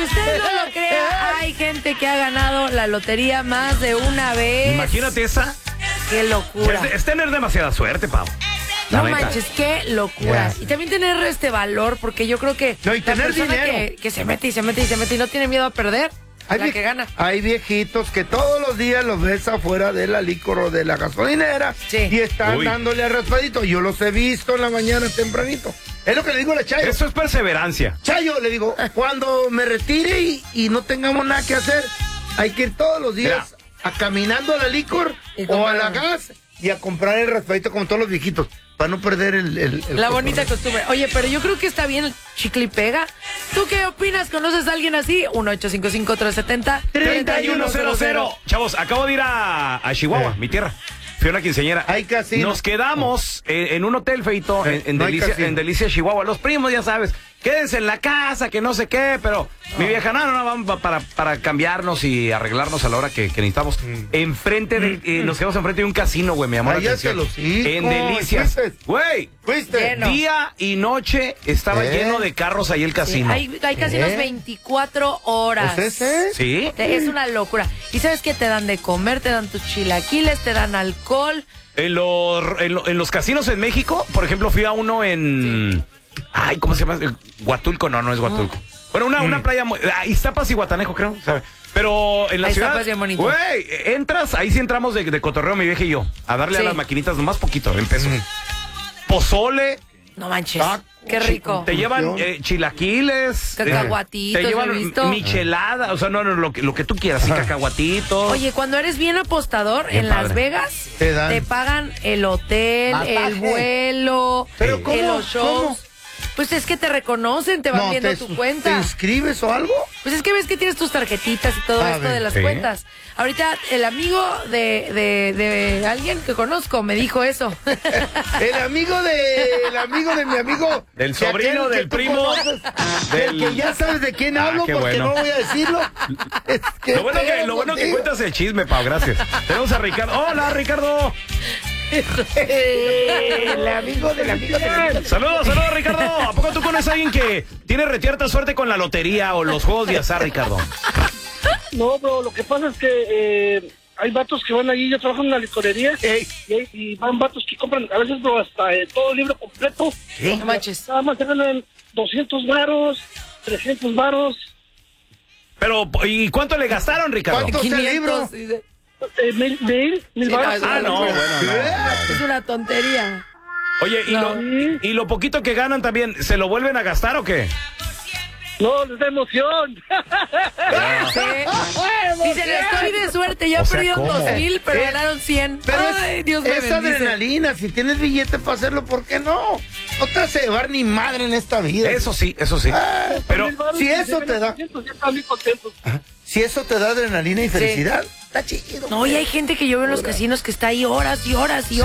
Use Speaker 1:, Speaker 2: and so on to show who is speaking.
Speaker 1: usted no lo crea, hay gente que ha ganado la lotería más de una vez.
Speaker 2: Imagínate esa.
Speaker 1: ¡Qué locura!
Speaker 2: Es tener demasiada suerte, Pau.
Speaker 1: No manches, qué locura. Y también tener este valor, porque yo creo que
Speaker 3: y tener dinero.
Speaker 1: Que se mete y no tiene miedo a perder, la que gana.
Speaker 3: Hay viejitos que todos los días los ves afuera de la licor o de la gasolinera y están dándole a raspadito. Yo los he visto en la mañana tempranito. Es lo que le digo a la Chayo.
Speaker 2: Eso es perseverancia.
Speaker 3: Chayo, le digo, cuando me retire y no tengamos nada que hacer, hay que ir todos los días caminando a la licor o a la gas y a comprar el raspadito como todos los viejitos. Para no perder
Speaker 1: la bonita costumbre. Oye, pero yo creo que está bien el chicle y pega. ¿Tú qué opinas? ¿Conoces a alguien así? 1-855-370-3100.
Speaker 2: Chavos, acabo de ir a Chihuahua, mi tierra. Fui a una quinceañera.
Speaker 3: Hay casino.
Speaker 2: Nos quedamos en un hotel, feito, en Delicia, Chihuahua. Los primos, ya sabes, quédense en la casa, que no sé qué, pero mi vieja, no, vamos para cambiarnos y arreglarnos a la hora que necesitamos. Enfrente nos quedamos enfrente de un casino, güey, me llamó la atención. En Delicias. Güey, día y noche estaba lleno de carros ahí el casino.
Speaker 1: Hay casinos 24 horas.
Speaker 2: ¿Sí?
Speaker 1: Es una locura. ¿Y sabes qué? Te dan de comer, te dan tus chilaquiles, te dan alcohol.
Speaker 2: En los casinos en México, por ejemplo, fui a uno en... Ay, ¿cómo se llama? Huatulco, no es Huatulco. Bueno, una playa... Iztapas y Guatanejo, creo, ¿sabes? Pero en la ciudad... Güey, entras, ahí sí entramos de cotorreo, mi vieja y yo, a darle a las maquinitas nomás poquito, en pesos. Pozole.
Speaker 1: No manches, qué rico.
Speaker 2: Te llevan chilaquiles.
Speaker 1: Cacahuatitos,
Speaker 2: te llevan michelada, o sea, lo que tú quieras, sí, cacahuatitos.
Speaker 1: Oye, cuando eres bien apostador, en Las Vegas, te pagan el hotel, el vuelo, los shows. ¿Cómo? Pues es que te reconocen, te van viendo tu cuenta.
Speaker 3: ¿Te inscribes o algo?
Speaker 1: Pues es que ves que tienes tus tarjetitas y todo esto de las cuentas. Ahorita el amigo de alguien que conozco me dijo eso.
Speaker 3: El amigo de mi amigo.
Speaker 2: Del sobrino, del primo.
Speaker 3: Del que ya sabes de quién hablo, porque no voy a decirlo.
Speaker 2: Lo bueno que cuentas el chisme, Pau, gracias. Tenemos a Ricardo. Hola, Ricardo.
Speaker 3: El amigo del amigo del amigo.
Speaker 2: Saludos, Ricardo. ¿A poco tú conoces a alguien que tiene retierta suerte con la lotería o los juegos de azar, Ricardo?
Speaker 4: No, bro, lo que pasa es que hay vatos que van allí, yo trabajo en una licorería y van vatos que compran a veces, bro, hasta todo el libro completo.
Speaker 1: No manches.
Speaker 4: Nada más se ganan 200 varos, 300 varos.
Speaker 2: Pero, ¿y cuánto le gastaron, Ricardo?
Speaker 3: ¿Cuántos libros?
Speaker 4: 1000 varos.
Speaker 2: Bueno.
Speaker 1: Es una tontería.
Speaker 2: Oye, ¿y lo poquito que ganan también, se lo vuelven a gastar o qué?
Speaker 4: No, les da emoción.
Speaker 1: Dicen, estoy de suerte, ya perdieron 2,000, pero ganaron 100.
Speaker 3: Pero
Speaker 1: Dios me bendice.
Speaker 3: Adrenalina, si tienes billete para hacerlo, ¿por qué no? No te hace llevar ni madre en esta vida.
Speaker 2: Eso sí.
Speaker 3: Pero si eso te da... Si eso te da adrenalina y felicidad, está chido.
Speaker 1: No, y hay gente que yo veo en los casinos que está ahí horas y horas y horas.